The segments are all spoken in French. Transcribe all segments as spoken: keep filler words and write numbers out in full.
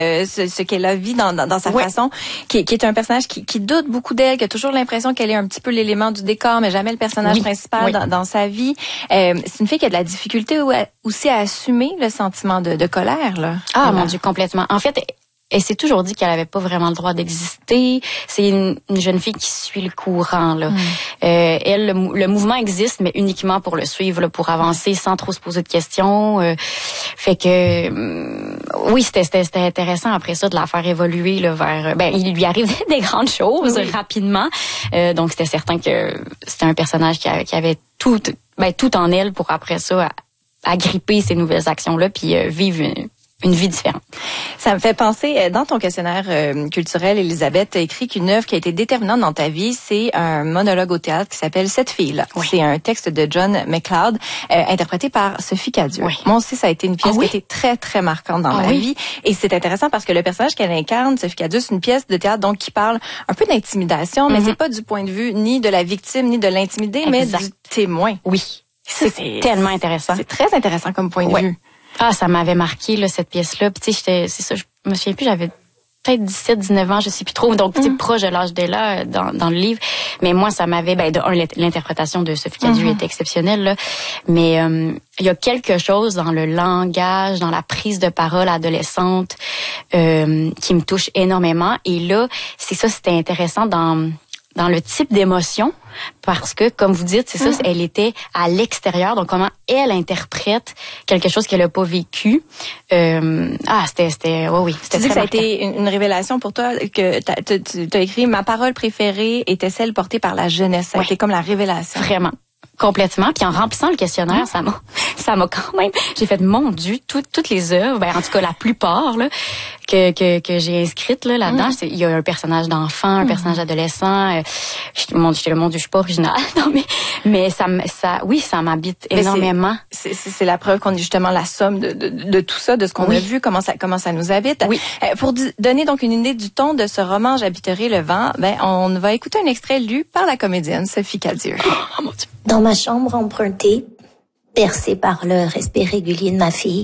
Euh, ce, ce qu'elle a vu dans, dans, dans sa ouais. façon, qui, qui est un personnage qui, qui doute beaucoup d'elle, qui a toujours l'impression qu'elle est un petit peu l'élément du décor, mais jamais le personnage oui. principal oui. Dans, dans sa vie. Euh, c'est une fille qui a de la difficulté aussi à assumer le sentiment de, de colère. Là. Ah elle mon a... Dieu, complètement. En fait, elle s'est toujours dit qu'elle avait pas vraiment le droit d'exister. C'est une, une jeune fille qui suit le courant. Là. Mm. Euh, elle, le, le mouvement existe, mais uniquement pour le suivre, là, pour avancer sans trop se poser de questions. Euh, fait que euh, oui, c'était, c'était, c'était intéressant après ça de la faire évoluer là, vers. Ben, il lui arrive des grandes choses oui. rapidement. Euh, donc c'était certain que c'était un personnage qui avait, qui avait tout, ben, tout en elle pour après ça agripper ces nouvelles actions là, puis euh, vivre une, une vie différente. Ça me fait penser, dans ton questionnaire euh, culturel, Elisabeth, tu as écrit qu'une œuvre qui a été déterminante dans ta vie, c'est un monologue au théâtre qui s'appelle Cette fille-là. Oui. C'est un texte de John McLeod, euh, interprété par Sophie Cadieux. Oui. Moi aussi, ça a été une pièce ah, oui? qui a été très, très marquante dans ah, ma oui? vie. Et c'est intéressant parce que le personnage qu'elle incarne, Sophie Cadieux, c'est une pièce de théâtre donc qui parle un peu d'intimidation, mm-hmm. mais c'est pas du point de vue ni de la victime, ni de l'intimidé, mais du témoin. Oui. C'est, c'est tellement intéressant. C'est très intéressant comme point de ouais. vue. Ah, ça m'avait marqué là cette pièce-là. Puis tu sais, j'étais, c'est ça, je me souviens plus, j'avais peut-être dix-sept, dix-neuf ans, je sais plus trop. Donc, tu sais, mm-hmm. proche de l'âge d'Ella dans, dans le livre. Mais moi, ça m'avait, ben, de un, l'interprétation de Sophie Cadieux mm-hmm. était exceptionnelle, là. Mais, euh, il y a quelque chose dans le langage, dans la prise de parole adolescente, euh, qui me touche énormément. Et là, c'est ça, c'était intéressant dans, dans le type d'émotion. Parce que, comme vous dites, c'est ça, mmh. elle était à l'extérieur. Donc, comment elle interprète quelque chose qu'elle a pas vécu. Euh, ah, c'était, c'était, oui, oui. C'était tu dis que ça a marquant. été une, une révélation pour toi, que tu as écrit « Ma parole préférée était celle portée par la jeunesse ». Ça a ouais. été comme la révélation. Vraiment. Complètement. Puis en remplissant le questionnaire, mmh. ça m'a, ça m'a quand même, j'ai fait, mon Dieu, tout, toutes les œuvres, ben, en tout cas, la plupart, là, que, que, que j'ai inscrites, là, là-dedans, mmh. c'est, il y a un personnage d'enfant, un mmh. personnage adolescent, euh, je, mon Dieu, mon Dieu, je suis pas originale. Non, mais, mais ça, ça, oui, ça m'habite mais énormément. C'est, c'est, c'est la preuve qu'on est justement la somme de, de, de tout ça, de ce qu'on oui. a vu, comment ça, comment ça nous habite. Oui. Euh, pour d- donner donc une idée du ton de ce roman, J'habiterai le vent, ben, on va écouter un extrait lu par la comédienne Sophie Cadieux. Oh, mon Dieu. Dans ma chambre empruntée, percée par le respect régulier de ma fille,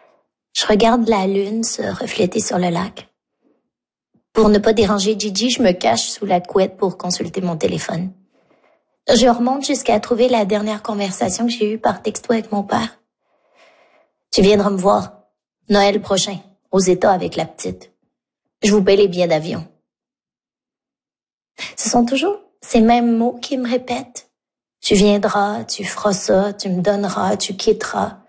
je regarde la lune se refléter sur le lac. Pour ne pas déranger Gigi, je me cache sous la couette pour consulter mon téléphone. Je remonte jusqu'à trouver la dernière conversation que j'ai eue par texto avec mon père. Tu viendras me voir, Noël prochain, aux États avec la petite. Je vous paie les billets d'avion. Ce sont toujours ces mêmes mots qui me répètent. Tu viendras, tu feras ça, tu me donneras, tu quitteras.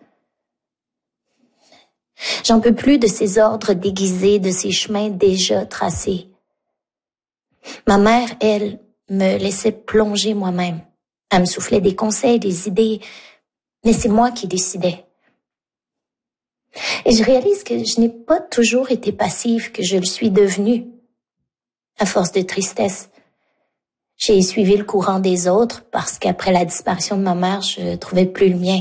J'en peux plus de ces ordres déguisés, de ces chemins déjà tracés. Ma mère, elle, me laissait plonger moi-même. Elle me soufflait des conseils, des idées, mais c'est moi qui décidais. Et je réalise que je n'ai pas toujours été passive, que je le suis devenue. À force de tristesse. J'ai suivi le courant des autres parce qu'après la disparition de ma mère, je trouvais plus le mien.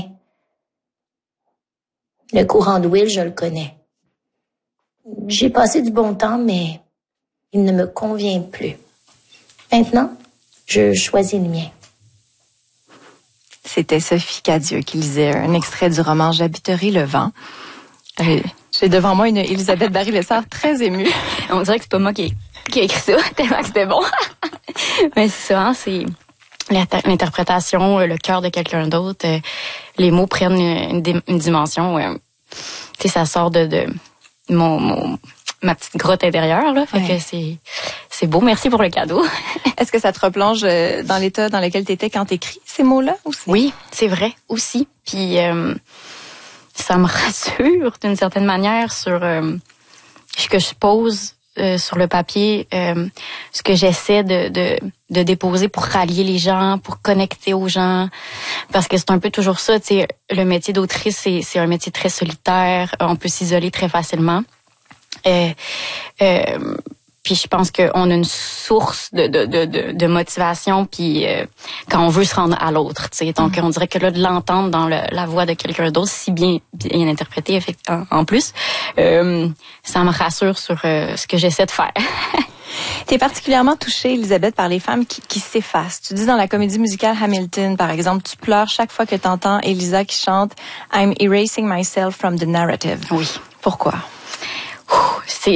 Le courant de Will, je le connais. J'ai passé du bon temps, mais il ne me convient plus. Maintenant, je choisis le mien. C'était Sophie Cadieux qui lisait un extrait du roman J'habiterai le vent. Euh, j'ai devant moi une Elisabeth Barry-Lessard très émue. On dirait que c'est pas moi qui, qui ai écrit ça, tellement que c'était bon. Mais c'est ça, hein, c'est l'interprétation, le cœur de quelqu'un d'autre. Euh, les mots prennent une, une dimension. Euh, tu sais, ça sort de, de mon, mon ma petite grotte intérieure, là. Fait ouais. que c'est c'est beau. Merci pour le cadeau. Est-ce que ça te replonge dans l'état dans lequel tu étais quand tu écris ces mots-là aussi? Oui, c'est vrai aussi. Puis euh, ça me rassure d'une certaine manière sur euh, ce que je pose euh, sur le papier, euh, ce que j'essaie de, de de déposer pour rallier les gens, pour connecter aux gens, parce que c'est un peu toujours ça. Tu sais, le métier d'autrice, c'est c'est un métier très solitaire. On peut s'isoler très facilement. Euh, euh, puis je pense qu'on a une source de de de de, de motivation, puis euh, quand on veut se rendre à l'autre, tu sais. Donc mm. on dirait que là de l'entendre dans le, la voix de quelqu'un d'autre, si bien bien interprété effectivement en plus, euh, ça me rassure sur euh, ce que j'essaie de faire. Tu es particulièrement touchée, Elisabeth, par les femmes qui, qui s'effacent. Tu dis dans la comédie musicale Hamilton, par exemple, tu pleures chaque fois que tu entends Elisa qui chante « I'm erasing myself from the narrative ». Oui. Pourquoi? C'est